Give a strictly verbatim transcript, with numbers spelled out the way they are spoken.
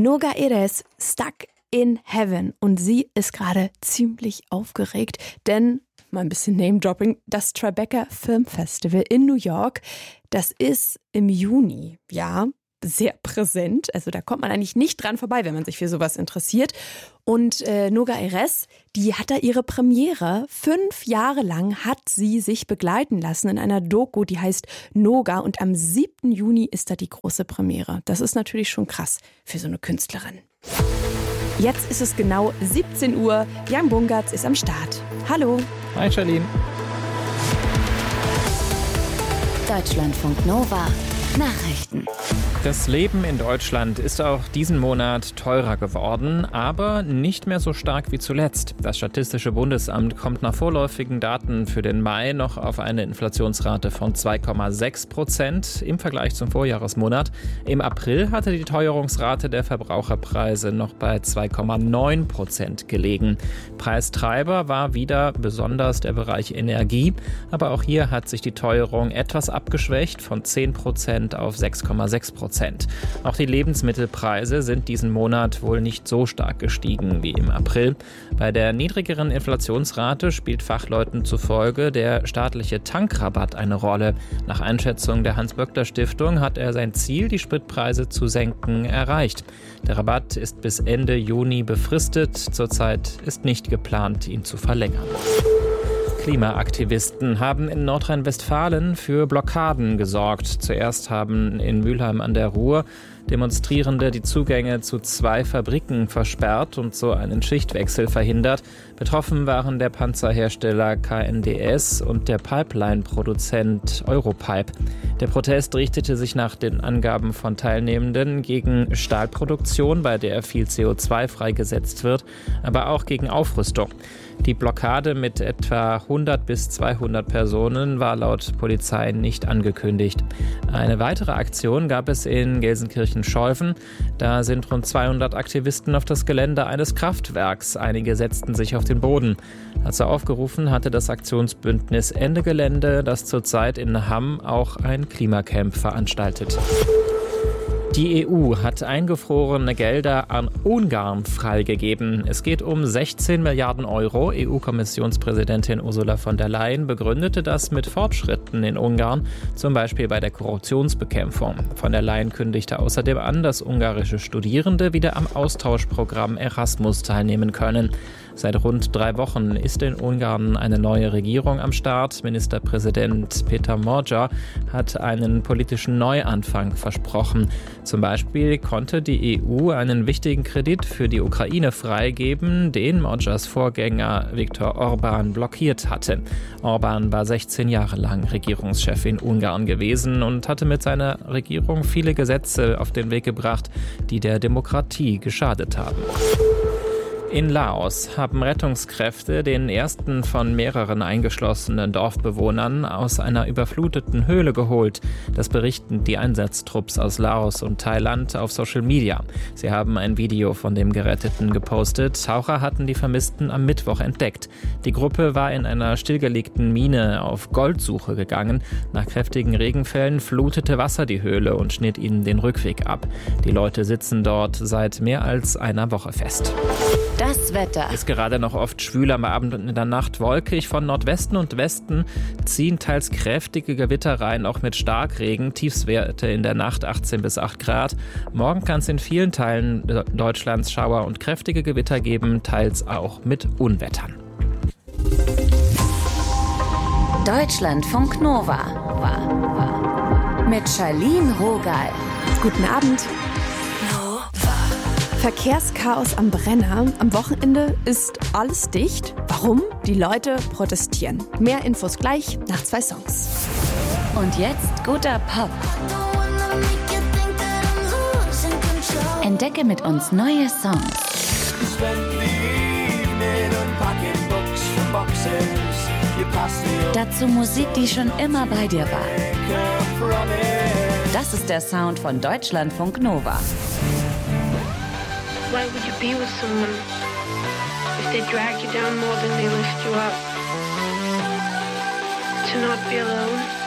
Noga Erez, Stuck in Heaven. Und sie ist gerade ziemlich aufgeregt, denn, mal ein bisschen Name-Dropping, das Tribeca Film Festival in New York, das ist im Juni, ja, sehr präsent. Also da kommt man eigentlich nicht dran vorbei, wenn man sich für sowas interessiert. Und äh, Noga Erez, die hat da ihre Premiere. Fünf Jahre lang hat sie sich begleiten lassen in einer Doku, die heißt Noga. Und am siebten Juni ist da die große Premiere. Das ist natürlich schon krass für so eine Künstlerin. Jetzt ist es genau siebzehn Uhr. Jan Bungartz ist am Start. Hallo. Hi, Charlene. Deutschlandfunk Nova. Nachrichten. Das Leben in Deutschland ist auch diesen Monat teurer geworden, aber nicht mehr so stark wie zuletzt. Das Statistische Bundesamt kommt nach vorläufigen Daten für den Mai noch auf eine Inflationsrate von zwei Komma sechs Prozent im Vergleich zum Vorjahresmonat. Im April hatte die Teuerungsrate der Verbraucherpreise noch bei zwei Komma neun Prozent gelegen. Preistreiber war wieder besonders der Bereich Energie, aber auch hier hat sich die Teuerung etwas abgeschwächt von zehn Prozent auf sechs Komma sechs Prozent. Auch die Lebensmittelpreise sind diesen Monat wohl nicht so stark gestiegen wie im April. Bei der niedrigeren Inflationsrate spielt Fachleuten zufolge der staatliche Tankrabatt eine Rolle. Nach Einschätzung der Hans-Böckler-Stiftung hat er sein Ziel, die Spritpreise zu senken, erreicht. Der Rabatt ist bis Ende Juni befristet. Zurzeit ist nicht geplant, ihn zu verlängern. Klimaaktivisten haben in Nordrhein-Westfalen für Blockaden gesorgt. Zuerst haben in Mülheim an der Ruhr Demonstrierende die Zugänge zu zwei Fabriken versperrt und so einen Schichtwechsel verhindert. Betroffen waren der Panzerhersteller K N D S und der Pipeline-Produzent Europipe. Der Protest richtete sich nach den Angaben von Teilnehmenden gegen Stahlproduktion, bei der viel C O zwei freigesetzt wird, aber auch gegen Aufrüstung. Die Blockade mit etwa hundert bis zweihundert Personen war laut Polizei nicht angekündigt. Eine weitere Aktion gab es in Gelsenkirchen-Scholven. Da sind rund zweihundert Aktivisten auf das Gelände eines Kraftwerks. Einige setzten sich auf den Boden. Dazu aufgerufen hatte das Aktionsbündnis Ende Gelände, das zurzeit in Hamm auch ein Klimacamp veranstaltet. Die E U hat eingefrorene Gelder an Ungarn freigegeben. Es geht um sechzehn Milliarden Euro. E U-Kommissionspräsidentin Ursula von der Leyen begründete das mit Fortschritten in Ungarn, zum Beispiel bei der Korruptionsbekämpfung. Von der Leyen kündigte außerdem an, dass ungarische Studierende wieder am Austauschprogramm Erasmus teilnehmen können. Seit rund drei Wochen ist in Ungarn eine neue Regierung am Start. Ministerpräsident Peter Magyar hat einen politischen Neuanfang versprochen. Zum Beispiel konnte die E U einen wichtigen Kredit für die Ukraine freigeben, den Magyars Vorgänger Viktor Orbán blockiert hatte. Orbán war sechzehn Jahre lang Regierungschef in Ungarn gewesen und hatte mit seiner Regierung viele Gesetze auf den Weg gebracht, die der Demokratie geschadet haben. In Laos haben Rettungskräfte den ersten von mehreren eingeschlossenen Dorfbewohnern aus einer überfluteten Höhle geholt. Das berichten die Einsatztrupps aus Laos und Thailand auf Social Media. Sie haben ein Video von dem Geretteten gepostet. Taucher hatten die Vermissten am Mittwoch entdeckt. Die Gruppe war in einer stillgelegten Mine auf Goldsuche gegangen. Nach kräftigen Regenfällen flutete Wasser die Höhle und schnitt ihnen den Rückweg ab. Die Leute sitzen dort seit mehr als einer Woche fest. Das Wetter. Ist gerade noch oft schwül am Abend und in der Nacht wolkig. Von Nordwesten und Westen ziehen teils kräftige Gewitter rein, auch mit Starkregen. Tiefstwerte in der Nacht achtzehn bis acht Grad. Morgen kann es in vielen Teilen Deutschlands Schauer und kräftige Gewitter geben, teils auch mit Unwettern. Deutschlandfunk Nova. Mit Charlene Rogal. Guten Abend. Verkehrschaos am Brenner. Am Wochenende ist alles dicht. Warum? Die Leute protestieren. Mehr Infos gleich nach zwei Songs. Und jetzt guter Pop. Entdecke mit uns neue Songs. Dazu Musik, die schon immer bei dir war. Das ist der Sound von Deutschlandfunk Nova. Why would you be with someone if they drag you down more than they lift you up? To not be alone.